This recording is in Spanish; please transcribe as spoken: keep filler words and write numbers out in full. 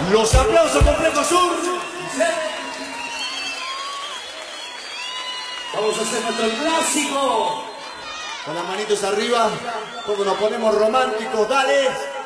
Los aplausos Complejo Sur. Vamos a hacer nuestro clásico. Con las manitos arriba, todos nos ponemos románticos, dale.